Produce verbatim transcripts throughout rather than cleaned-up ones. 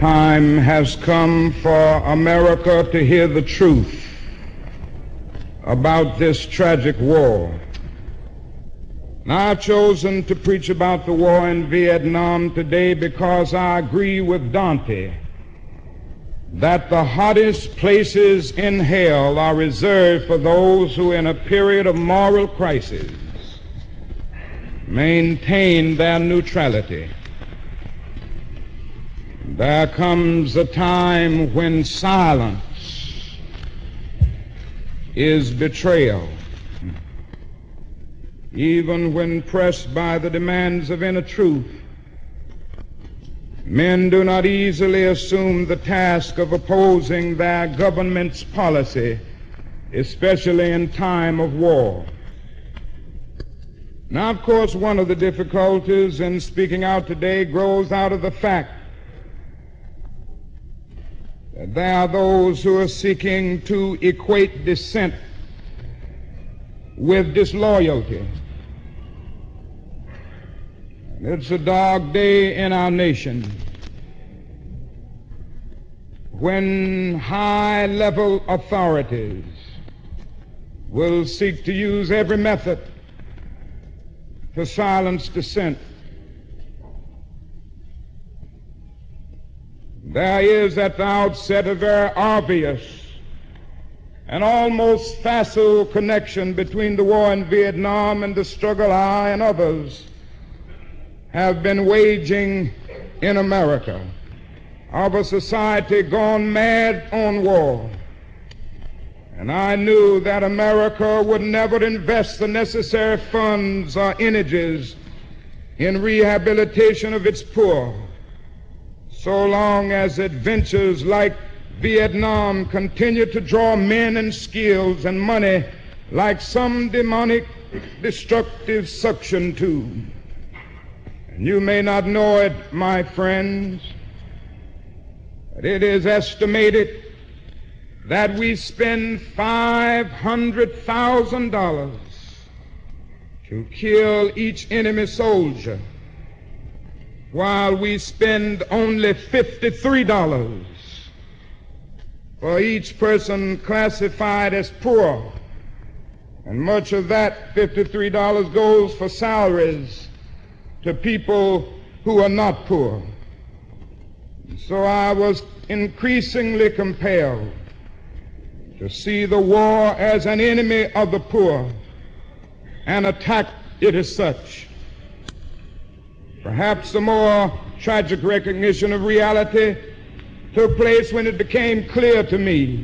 time has come for America to hear the truth about this tragic war. Now, I've chosen to preach about the war in Vietnam today because I agree with Dante that the hottest places in hell are reserved for those who, in a period of moral crisis, maintain their neutrality. There comes a time when silence is betrayal. Even when pressed by the demands of inner truth, men do not easily assume the task of opposing their government's policy, especially in time of war. Now, of course, one of the difficulties in speaking out today grows out of the fact that there are those who are seeking to equate dissent with disloyalty. It's a dark day in our nation when high-level authorities will seek to use every method to silence dissent. There is at the outset a very obvious and almost facile connection between the war in Vietnam and the struggle I and others have been waging in America, of a society gone mad on war. And I knew that America would never invest the necessary funds or energies in rehabilitation of its poor so long as adventures like Vietnam continue to draw men and skills and money like some demonic destructive suction tube. And you may not know it, my friends, but it is estimated that we spend five hundred thousand dollars to kill each enemy soldier, while we spend only fifty-three dollars for each person classified as poor. And much of that fifty-three dollars goes for salaries to people who are not poor. So I was increasingly compelled to see the war as an enemy of the poor and attack it as such. Perhaps a more tragic recognition of reality took place when it became clear to me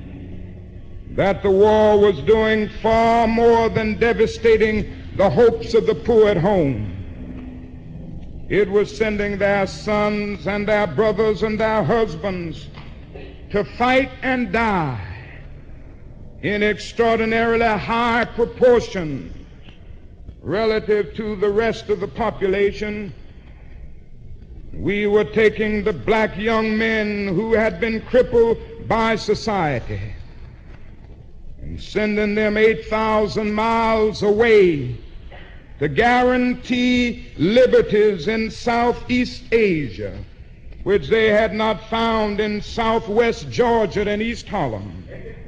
that the war was doing far more than devastating the hopes of the poor at home. It was sending their sons and their brothers and their husbands to fight and die in extraordinarily high proportions relative to the rest of the population. We were taking the black young men who had been crippled by society and sending them eight thousand miles away to guarantee liberties in Southeast Asia, which they had not found in Southwest Georgia and East Harlem.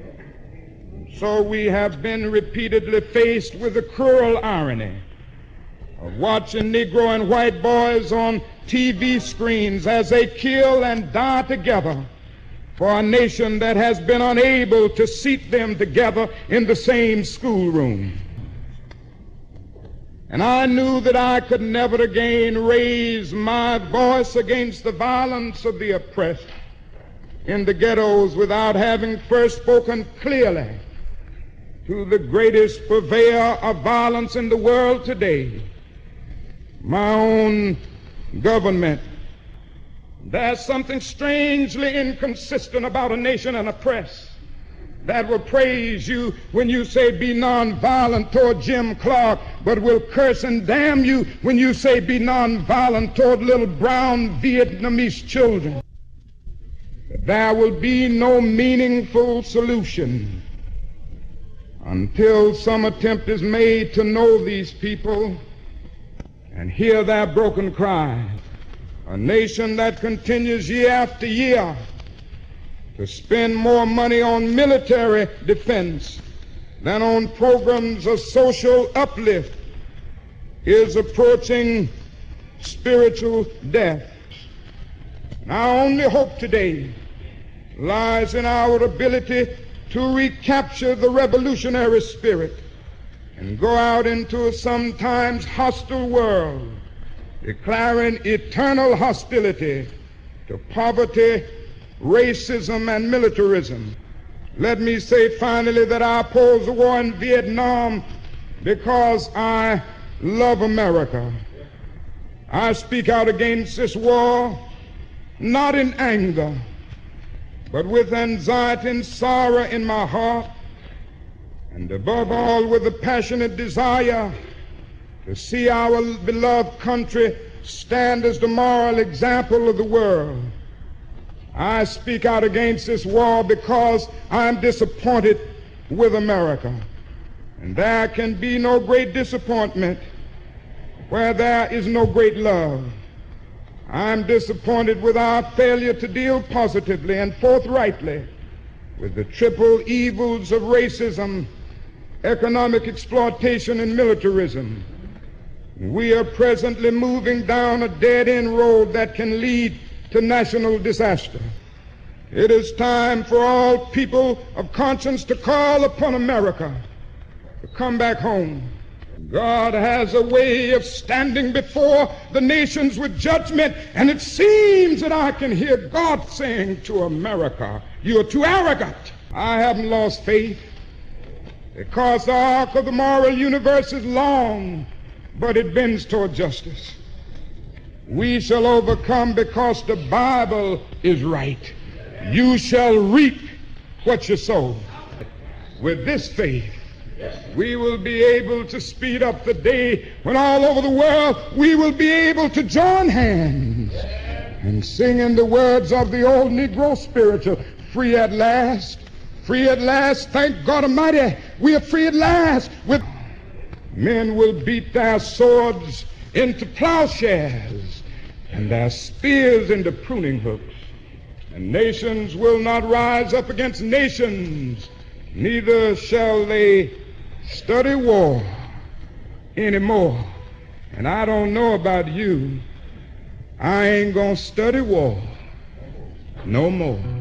So we have been repeatedly faced with the cruel irony of watching Negro and white boys on T V screens as they kill and die together for a nation that has been unable to seat them together in the same schoolroom. And I knew that I could never again raise my voice against the violence of the oppressed in the ghettos without having first spoken clearly to the greatest purveyor of violence in the world today, my own government. There's something strangely inconsistent about a nation and a press that will praise you when you say be nonviolent toward Jim Clark, but will curse and damn you when you say be nonviolent toward little brown Vietnamese children. There will be no meaningful solution until some attempt is made to know these people and hear their broken cries A nation that continues year after year to spend more money on military defense than on programs of social uplift is approaching spiritual death. And our only hope today lies in our ability to recapture the revolutionary spirit and go out into a sometimes hostile world, declaring eternal hostility to poverty, racism, and militarism. Let me say finally that I oppose the war in Vietnam because I love America. I speak out against this war not in anger, but with anxiety and sorrow in my heart, and above all with a passionate desire to see our beloved country stand as the moral example of the world. I speak out against this war because I'm disappointed with America. And there can be no great disappointment where there is no great love. I'm disappointed with our failure to deal positively and forthrightly with the triple evils of racism, economic exploitation, and militarism. We are presently moving down a dead-end road that can lead to national disaster. It is time for all people of conscience to call upon America to come back home. God has a way of standing before the nations with judgment, and it seems that I can hear God saying to America, "You are too arrogant." I haven't lost faith, because the arc of the moral universe is long, but it bends toward justice. We shall overcome because the Bible is right. You shall reap what you sow. With this faith, we will be able to speed up the day when all over the world we will be able to join hands and sing in the words of the old Negro spiritual, "Free at last, free at last, thank God Almighty, we are free at last." With men will beat their swords into plowshares and their spears into pruning hooks, and nations will not rise up against nations, neither shall they study war anymore. And I don't know about you, I ain't gonna study war no more.